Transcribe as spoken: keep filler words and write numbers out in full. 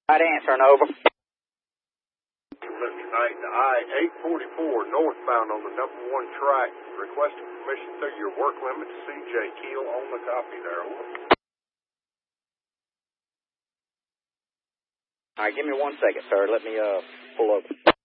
Right answering, over. Tonight, the I eight forty-four northbound on the number one track, requesting permission through your work limit to C J Keel on the copy there, over. All right, give me one second, sir. Let me uh pull over.